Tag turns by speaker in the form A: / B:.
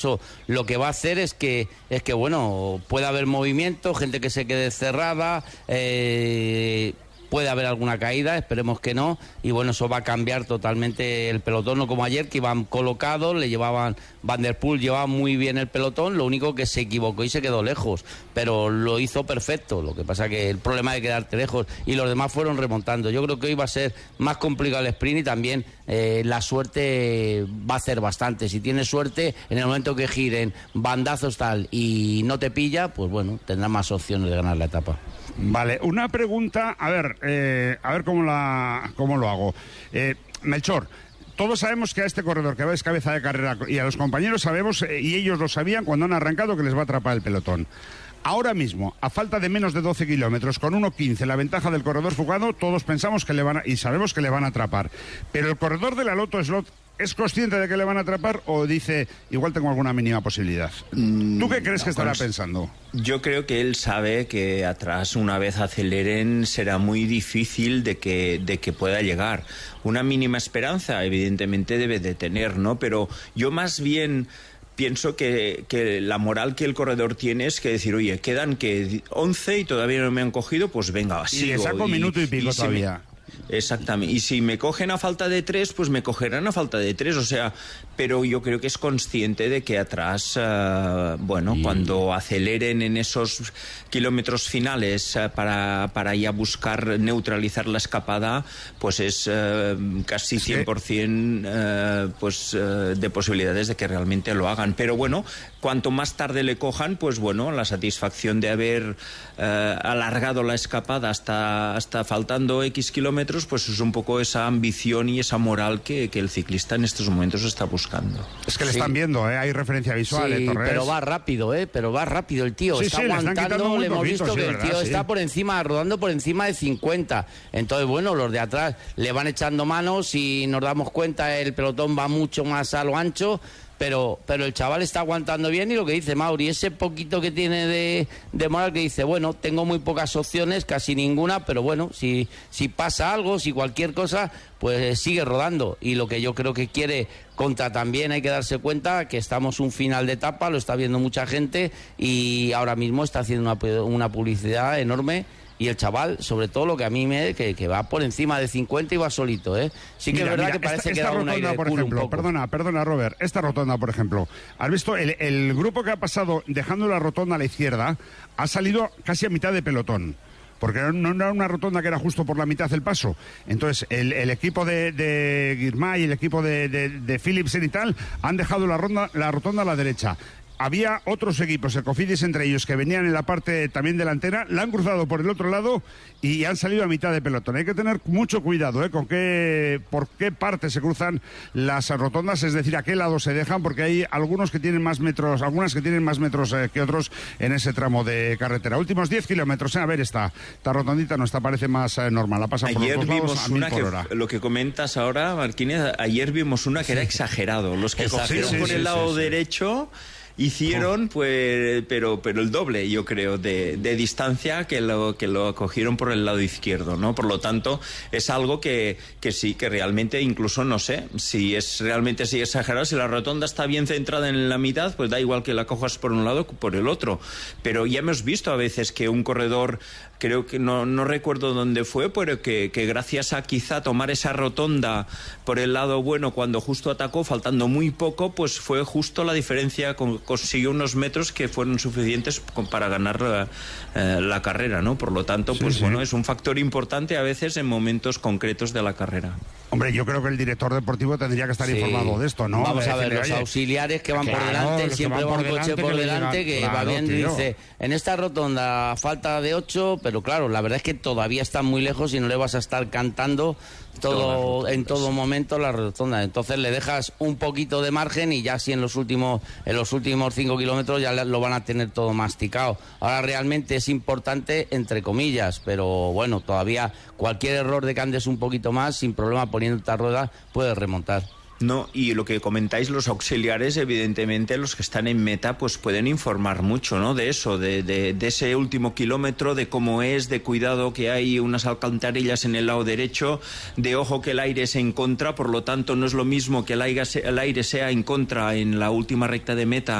A: lo que va a hacer es que bueno, puede haber movimiento, gente que se quede cerrada, puede haber alguna caída, esperemos que no, y bueno, eso va a cambiar totalmente el pelotón, no como ayer, que iban colocados, Van der Poel llevaba muy bien el pelotón, lo único que se equivocó y se quedó lejos, pero lo hizo perfecto, lo que pasa que el problema de quedarte lejos, y los demás fueron remontando. Yo creo que hoy va a ser más complicado el sprint, y también la suerte va a hacer bastante. Si tienes suerte, en el momento que giren bandazos tal y no te pilla, pues bueno, tendrás más opciones de ganar la etapa.
B: Vale, una pregunta, a ver cómo lo hago. Melchor, todos sabemos que a este corredor que va es cabeza de carrera, y a los compañeros sabemos, y ellos lo sabían cuando han arrancado, que les va a atrapar el pelotón. Ahora mismo, a falta de menos de 12 kilómetros, con 1.15, la ventaja del corredor fugado, todos pensamos que y sabemos que le van a atrapar. Pero el corredor de la Lotto Slot, ¿es consciente de que le van a atrapar o dice, igual tengo alguna mínima posibilidad? ¿Tú qué crees que estará pensando?
C: Yo creo que él sabe que atrás, una vez aceleren, será muy difícil de que pueda llegar. Una mínima esperanza, evidentemente, debe de tener, ¿no? Pero yo más bien pienso que la moral que el corredor tiene es que decir, oye, quedan que 11 y todavía no me han cogido, pues venga, sigo.
B: Y le saco minuto y pico todavía.
C: Exactamente, y si me cogen a falta de 3, pues me cogerán a falta de 3, o sea, pero yo creo que es consciente de que atrás, cuando aceleren en esos kilómetros finales para ya buscar neutralizar la escapada, pues es casi 100% de posibilidades de que realmente lo hagan. Pero bueno, cuanto más tarde le cojan, pues bueno, la satisfacción de haber alargado la escapada hasta faltando X kilómetros, pues es un poco esa ambición y esa moral que el ciclista en estos momentos está buscando.
B: Es que le están viendo, hay referencia visual,
A: sí,
B: Torres.
A: pero va rápido, el tío está aguantando, le hemos visto que el tío está por encima, rodando por encima de 50, entonces bueno, los de atrás le van echando manos, y nos damos cuenta, el pelotón va mucho más a lo ancho, pero el chaval está aguantando bien, y lo que dice Mauri, ese poquito que tiene de moral, que dice, bueno, tengo muy pocas opciones, casi ninguna, pero bueno, si pasa algo, si cualquier cosa, pues sigue rodando. Y lo que yo creo que quiere Conta también, hay que darse cuenta que estamos un final de etapa, lo está viendo mucha gente, y ahora mismo está haciendo una publicidad enorme. Y el chaval, sobre todo lo que a mí que va por encima de 50 y va solito, ¿eh? Sí que es verdad que parece que da un aire de culo un poco.
B: Perdona, Robert, esta rotonda, por ejemplo, ¿has visto? El grupo que ha pasado dejando la rotonda a la izquierda ha salido casi a mitad de pelotón, porque no era una rotonda que era justo por la mitad del paso. Entonces, el equipo de Girmay y el equipo de Philipsen y tal han dejado la rotonda a la derecha. Había otros equipos, el Cofidis entre ellos, que venían en la parte también delantera, la han cruzado por el otro lado y han salido a mitad de pelotón. Hay que tener mucho cuidado por qué parte se cruzan las rotondas, es decir, a qué lado se dejan, porque hay algunas que tienen más metros que otros en ese tramo de carretera. Últimos 10 kilómetros, a ver, esta rotondita parece más normal, la pasa por los dos lados a 1000 por hora.
C: Lo que comentas ahora, Martínez, ayer vimos una que era exagerado. Los que cogieron por el lado derecho hicieron, pues, pero el doble, yo creo, de distancia que lo cogieron por el lado izquierdo, ¿no? Por lo tanto, es algo que sí, que realmente, incluso no sé si es realmente así exagerado. Si la rotonda está bien centrada en la mitad, pues da igual que la cojas por un lado que por el otro. Pero ya hemos visto a veces que un corredor, creo que no recuerdo dónde fue, pero que gracias a quizá tomar esa rotonda por el lado bueno, cuando justo atacó, faltando muy poco, pues fue justo la diferencia, consiguió unos metros que fueron suficientes para ganar la carrera, ¿no? Por lo tanto, bueno, es un factor importante a veces en momentos concretos de la carrera.
B: Hombre, yo creo que el director deportivo tendría que estar informado de esto, ¿no?
A: Vamos a ver, los auxiliares que van por delante, siempre va un coche por delante que va viendo y dice, en esta rotonda falta de 8, pero claro, la verdad es que todavía está muy lejos y no le vas a estar cantando en todo momento la rotonda. Entonces le dejas un poquito de margen y ya si en los últimos 5 kilómetros ya lo van a tener todo masticado. Ahora realmente es importante, entre comillas, pero bueno, todavía cualquier error de que andes un poquito más, sin problema poniendo esta rueda, puedes remontar.
C: No, y lo que comentáis, los auxiliares, evidentemente, los que están en meta, pues pueden informar mucho, ¿no? De eso, de ese último kilómetro, de cómo es, de cuidado que hay unas alcantarillas en el lado derecho, de ojo que el aire es en contra, por lo tanto no es lo mismo que el aire sea en contra en la última recta de meta